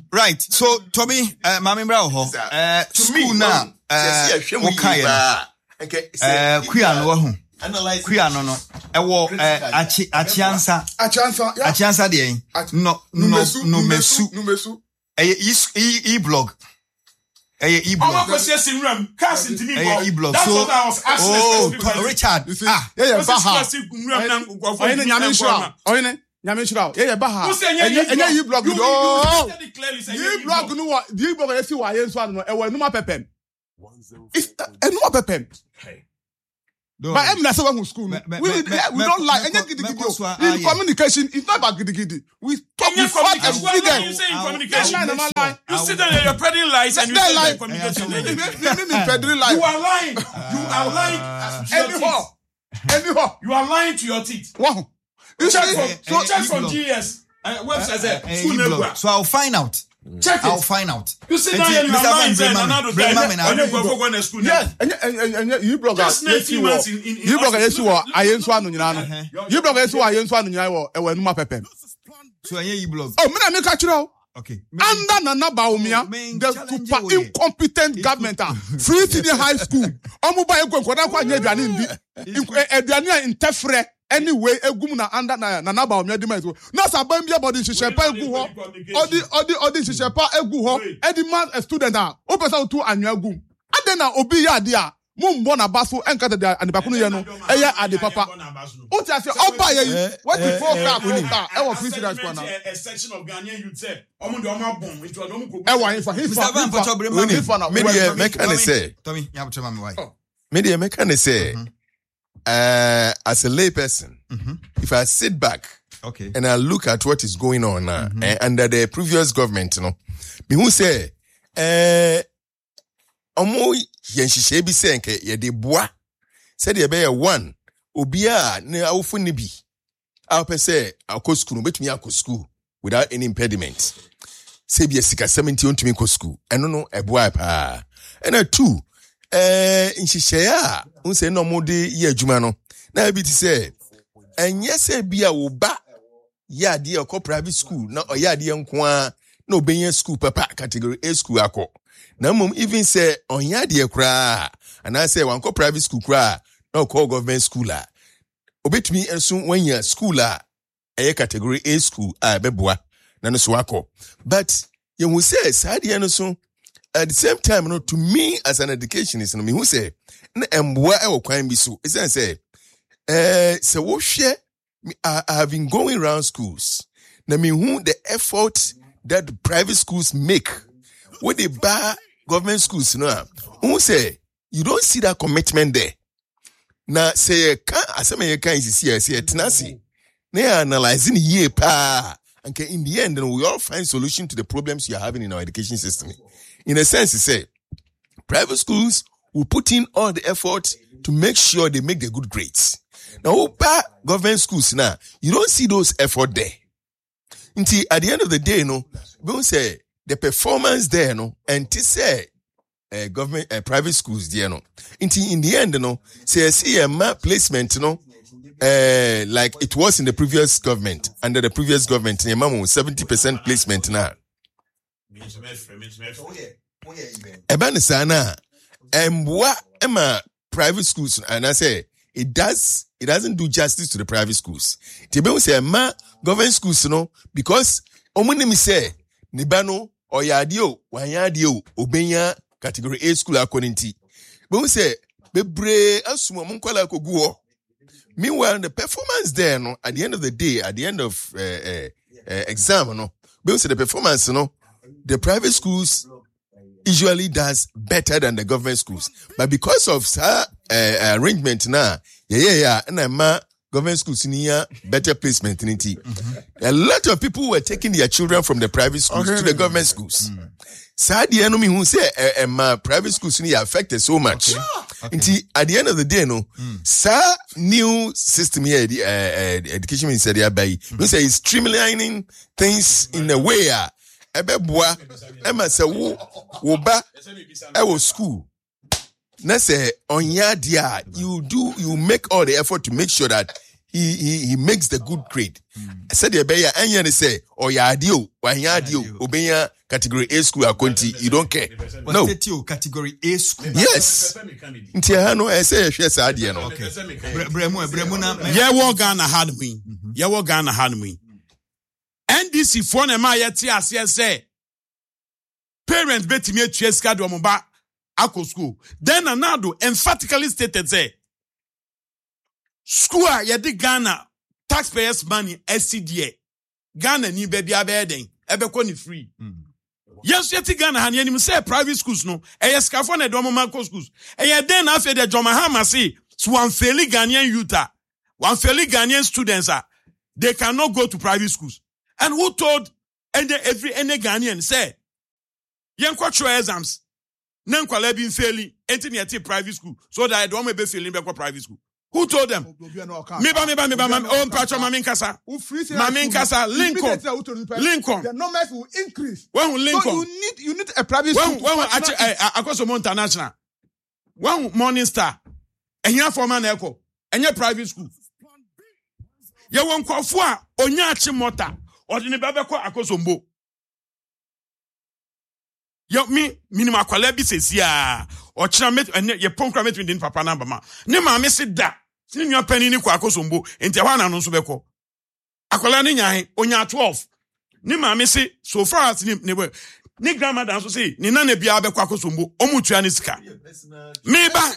Right. So Tommy, Mami Bravo, school now. Okay. Queer no. Analyze queer no. Ewo Achiansa de. No mesu. E-blog. E-blog. E-blog. So, Richard. Nyamishra, baha. E blog no. E-blog no. E-blog esi wa yenso ano. Ewo enuma pepem. Enuma pepem. But I'm not someone who school. We don't like any gidi-gidi. In communication, it's not about gidi-gidi. We talk with fact and evidence. You sit there and you're peddling lies and you're lying. Communication. You are lying. You are lying. Anyhow. You are lying to your teeth. Wow. Check from GS website there. So I'll find out. Check it. I'll find out. You sit down here, you are lying. Yes, and you blog us. You blog us. You blog. So you blog. Oh, me catch you. Okay. Under Nana Baumia, the super incompetent government, free senior high school. Anyway, egumuna under Nana Baumia dimension. No sabambia body shepa egu ho. Odi shepa egu ho. Edi man a student a. Opesa to anwa gum. Adena obi ya dia. Mumbo na baso enkata dia anibakunu ye no. Eya ade papa. Uti ase oba ye. What the fuck up? E was free senior school now. A section of Ghanaian youth say, "Omo de omo bom." It was omo ko. E wa him for. Media mechanic say. Tommy, you have to tell me why. Media mechanic say. As a lay person, if I sit back and I look at what is going on now under the previous government, me who say, omo yenshishe bi say nke ye de boa said ye be one obia ne awofo ne bi awpe say akosukuru betumi akosukuru without any impediment say bi sika 70 ontumi akosukuru eno no eboa pa and two nhihye a unse no mo de ye adwuma no na bi ti say enye say bia wo ba ya de akọ private school na oya de nko a na obenye school papa category A school akọ na mom even say onya de kra and I say wan ko private school kra na call government school a obetumi enso wanya school a eye category A school a beboa na no so akọ but you will say sad ye no so at the same time, to me as an educationist, me who say, "Mboa e okwan bi so." It's say, so what share? I have been going around schools. Na me who the effort that the private schools make, what they buy government schools, who say you don't see that commitment there. Na say can aseme can is here say tenasi. Na analyzing here pa. And in the end, then we all find solution to the problems you are having in our education system. In a sense, he said, private schools will put in all the effort to make sure they make the good grades. Now, government schools now, you don't see those effort there. Until at the end of the day, we will say the performance there, and to say government private schools there, Until in the end, say see a placement, like it was in the previous government. Under the previous government, 70% placement now. Ebani sana mbwa ema private schools and I say it doesn't do justice to the private schools. Tebe say ma government schools because omunimi say nibano oyadio wanyadio obenya category A school akoninti. But say bebre asuma munkwala koguo. Meanwhile the performance there at the end of the day, at the end of exam but say the performance the private schools usually does better than the government schools. But because of arrangement now, and government schools near better placement in it. A lot of people were taking their children from the private schools to the government schools. Sad the enemy who say private schools are affected so much. Until at the end of the day, new system here, education minister by we say is streamlining things in a way. Ebeboa ema se wo ba e wo school na say onya dia you make all the effort to make sure that he makes the good grade. I said the beya anya say or ya adio obenya category A school akonti you don't care. No. Category A school. Yes. Nti ha no I say hwe sa ade no. Okay. Bremu na Yewo Ghana had me. Yewo Ghana had me. NDC for na ma yete ase say parents betimi atua sika do mo ba akọ school. Then Anado emphatically stated say school yedi Ghana taxpayers money SCDA Ghana ni baby abeden ebekọ ni free. Yes yeti Ghana han yenim say private schools no skafo na do mo makọ schools den na afi de Jomahama say so one fairly Ghanaian youth one fairly Ghanaian students they cannot go to private schools. And who told any Ghanaian say yenkwa try exams nenkwala bi failing enti na yeti private school so that I don't be failing be private school. Who told them? Me ba own patron Mami Nkasa. Lincoln. The numbers will increase. When Lincoln. So you need a private school. When across international. When Morning Star. Enya formal na eko. Enya private school. Ye won kwafo a onya achi mota. Odini bebe kwa akosombo. Yo minimum akwala bi sesia ochira met ye ponkra met within papa number ma ne ma me se da ni nwa pani ni kwa akosombo enti hwa na no so beko akwala ne nyan onya 12 ne ma me se so far as ni grandmother so say ni na na bia beko akosombo omutua ne sika me ba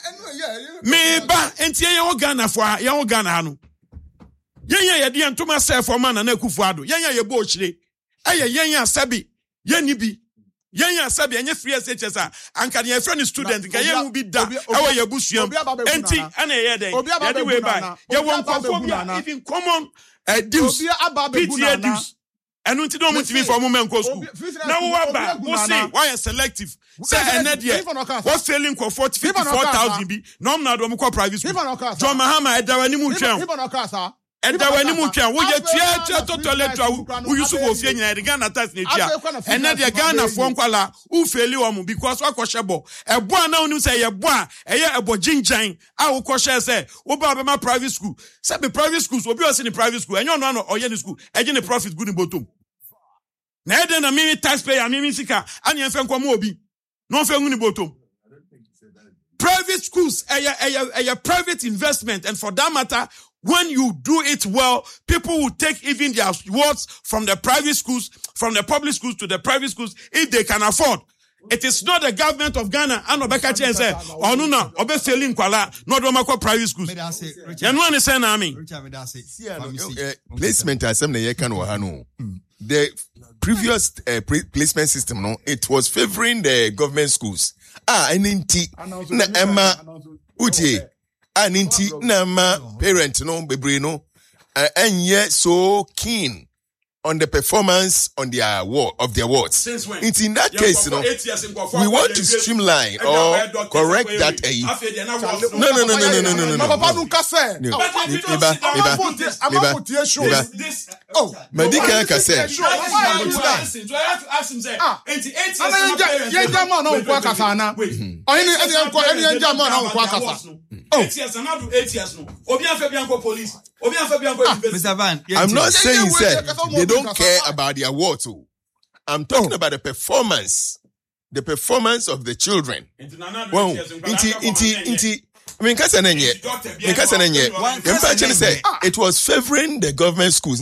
enti ye wo Ghana fo ye wo Ghana ha no ye de ntoma se for man na akufu ado ye bo ochire ye asabi ye ni bi Yenya sabi enye free SHS anka ye friend student nka ye hu bi da ewe ye busuam enti ana ye den ye de we by ye won kwafobia even common dues PTA dues enu nti do mutimi for moment go school na wo aba wo say why selective say enedie wo failing ko 54,000 bi no na do mo private school Jomahama edawani mu twen edawani mu twen wo ye tia toilet wo yusu wo fie nyina de Ghana tax na tia enedie Ghana fo nkwala wo faili wo mu because wa koshebo ebo ana onim say ye bo a eye ebo jinjan a wo koshe say wo ba be ma private school say be private schools obi o say ni private school enyo no oye ni school eje ni profit good in bottom na eden na mimi taxpayer mimi sika ani enfe nkwamo obi no enfe nguni bottom. Private schools a private investment, and for that matter, when you do it well, people will take even their awards from the private schools, from the public schools to the private schools, if they can afford. It is not the government of Ghana and Obekachi and say, oh no, Obe failing Kuala, not Omako private schools. You know what I mean? Placement assembly ye can wahano. The previous placement system, no, it was favoring the government schools. Aninti na Emma Uti aninti na ma parent no bebre no and yet so keen on the performance on their award of their awards. It's in that case, you know, we want to streamline or correct that. No. Medical cassette. Mr. Van, I'm not saying they don't care about the awards. I'm talking about the performance of the children. Well, it was favoring the government schools.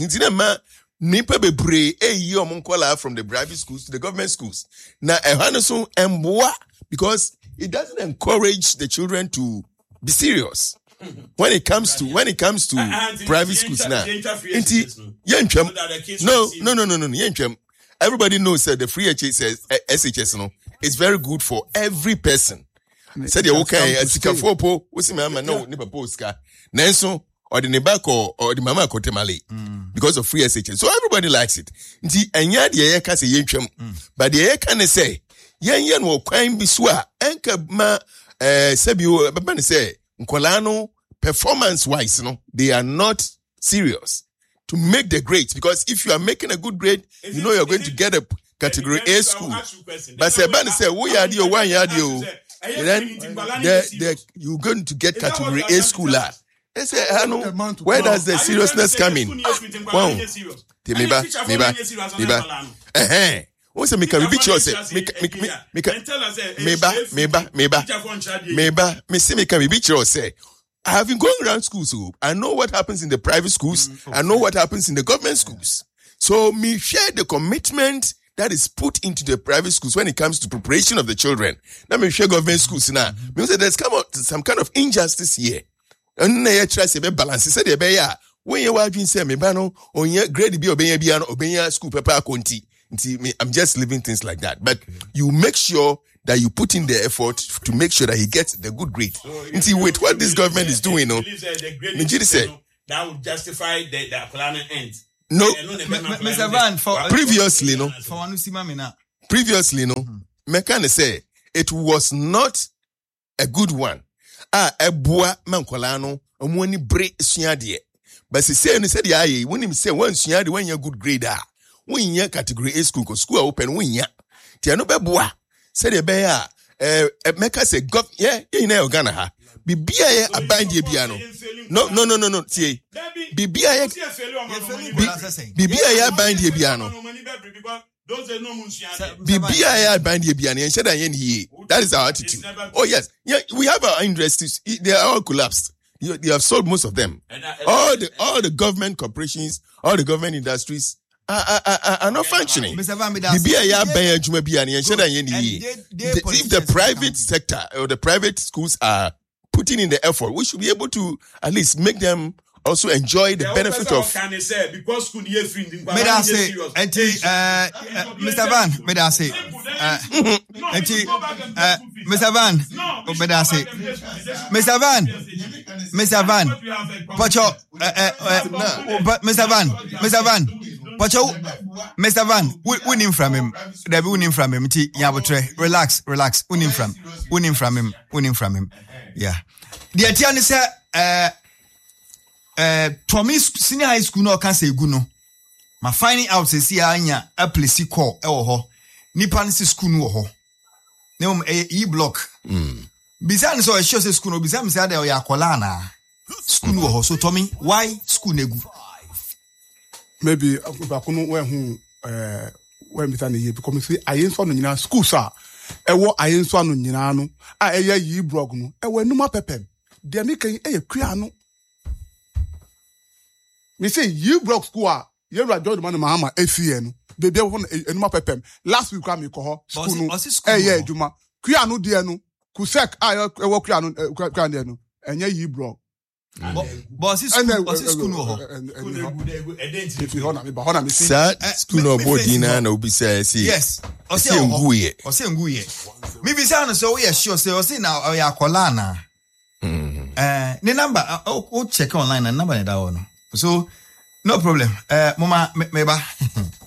From the private schools to the government schools. Now, because it doesn't encourage the children to be serious. When it comes to private schools now, no. Everybody knows that the free SHS no is very good for every person. Said you okay, Sikafopo, what's my man no nipa poska. Nenso or the nebako or the mama kotemale because of free SHS. So everybody likes it. Nti enya de yeka say yentwem. But the yeka ne say yen wo kwan biswa enka ma sebio baba say Nkolano, performance-wise, they are not serious to make the grades, because if you are making a good grade, you know you're going to get a category A school. But Sebani say, then you're going to get category A school. I say, where does the seriousness come in? Wow. Meba. Once me can be chose. Meba. Me say me can be chose. I have been going around schools, so I know what happens in the private schools. I know what happens in the government schools. So me share the commitment that is put into the private schools when it comes to preparation of the children. Now me share government schools now. Me say there's come out some kind of injustice here. And na try say be balance. Say dey be ya. When you want to say me ba no onye grade bi obenya school paper akonti. I'm just living things like that. But you make sure that you put in the effort to make sure that he gets the good grade. With what this government is doing, Nijiri said that would justify the planning end. No, Mr. Van, previously, Mekane say it was not a good one. Ebua mankolano omwani bre suade. But say no said ya when him say one suade when you good grade when you category A school because school open when ya. Ti no beboa. Said the bear Meka say you know Ghana ha. Bibia aband ye biano. No. See. Bibia aband ye biano. Bibia aband ye biano and said that is our attitude. Oh yes. Yeah, we have our industries. They are all collapsed. You have sold most of them. All the government corporations, all the government industries are not functioning. If the private sector or the private schools are putting in the effort, we should be able to at least make them also enjoy the benefit of. Mr. Van, Mr. Van, winning from him. They winning from him. Relax. Winning from him. Yeah. The Atiani say, Tommy senior high school no can say guno. Ma finding out say anya a place call ho. Nipan si school no ho. Ne e block. Bizan so e show say school no bizan say there ya kola na. School no ho. So Tommy, why school negu? Maybe bakuno when Mr. Niye because me say ayenso no nyina school sa ewo ayenso no nyina no a eya yi blog no ewo enuma pepem de me kan eye kua no me say yi blog school a ye ra George man Mahama afie no baby ewo enuma pepem last week am ko ho school no eye adwuma kua no de no kusek a ewo kua no enye yi blog Boss is school no ho. School no body na obi say yes. Ose nguye. Me be say no so we sure say ose na o ya kola na. The number check online and number that one. So no problem. Mama meba